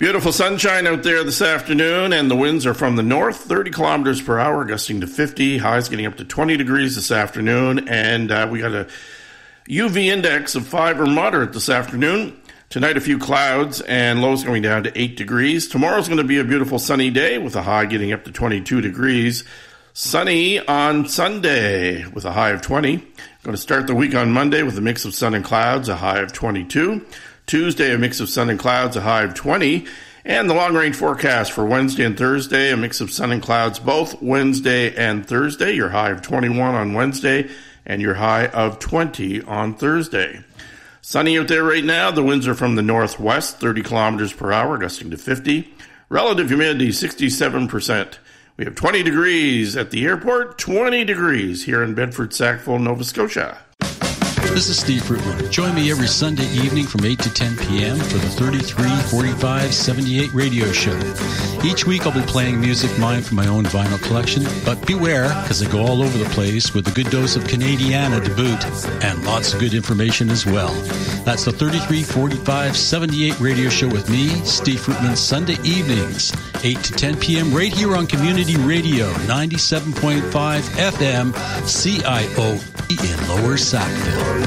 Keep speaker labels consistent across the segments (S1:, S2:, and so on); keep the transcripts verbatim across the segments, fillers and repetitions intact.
S1: Beautiful sunshine out there this afternoon, and the winds are from the north, thirty kilometers per hour, gusting to fifty. Highs getting up to twenty degrees this afternoon, and uh, we got a U V index of five or moderate this afternoon. Tonight, a few clouds, and lows going down to eight degrees. Tomorrow's going to be a beautiful sunny day with a high getting up to twenty-two degrees. Sunny on Sunday with a high of twenty. Going to start the week on Monday with a mix of sun and clouds, a high of twenty-two. Tuesday, a mix of sun and clouds, a high of twenty. And the long-range forecast for Wednesday and Thursday, a mix of sun and clouds both Wednesday and Thursday. Your high of twenty-one on Wednesday and your high of twenty on Thursday. Sunny out there right now. The winds are from the northwest, thirty kilometers per hour, gusting to fifty. Relative humidity, sixty-seven percent. We have twenty degrees at the airport, twenty degrees here in Bedford, Sackville, Nova Scotia.
S2: This is Steve Fruitman. Join me every Sunday evening from eight to ten p.m. for the thirty-three forty-five seventy-eight radio show. Each week I'll be playing music mine from my own vinyl collection, but beware, because I go all over the place with a good dose of Canadiana to boot, and lots of good information as well. That's the thirty-three forty-five seventy-eight radio show with me, Steve Fruitman, Sunday evenings, eight to ten p.m. right here on Community Radio, ninety-seven point five F M, C I O E in Lower Sackville.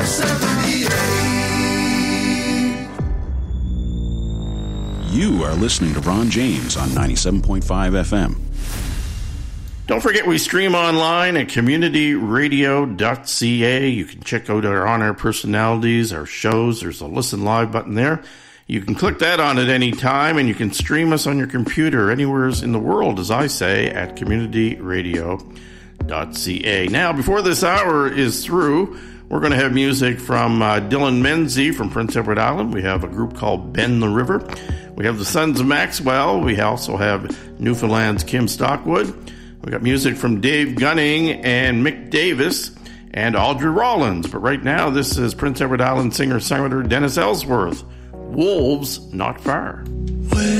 S3: You are listening to Ron James on ninety-seven point five F M.
S1: Don't forget we stream online at community radio dot c a. You can check out our on-air personalities, our shows. There's a listen live button there. You can click that on at any time, and you can stream us on your computer anywhere in the world, as I say, at community radio dot c a. Now, before this hour is through, we're going to have music from uh, Dylan Menzie from Prince Edward Island. We have a group called Bend the River. We have the Sons of Maxwell. We also have Newfoundland's Kim Stockwood. We got music from Dave Gunning and Mick Davis and Audrey Rollins. But right now, this is Prince Edward Island singer-songwriter Dennis Ellsworth. Wolves Not Far.
S4: Where